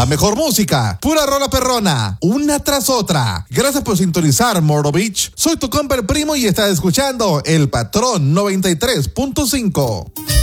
La mejor música, pura rola perrona, una tras otra. Gracias por sintonizar Moro Beach. Soy tu compa el primo y estás escuchando El Patrón 93.5.